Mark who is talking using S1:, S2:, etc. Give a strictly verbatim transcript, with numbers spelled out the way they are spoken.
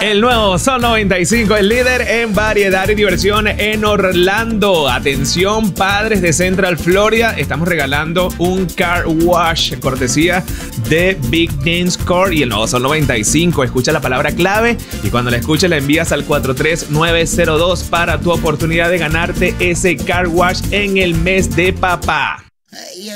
S1: El nuevo Sol noventa y cinco, el líder en variedad y diversión en Orlando. Atención, padres de Central Florida, estamos regalando un car wash cortesía de Big Dance Car y el nuevo Sol noventa y cinco. Escucha la palabra clave y cuando la escuches la envías al cuatro tres nueve cero dos para tu oportunidad de ganarte ese car wash en el mes de papá.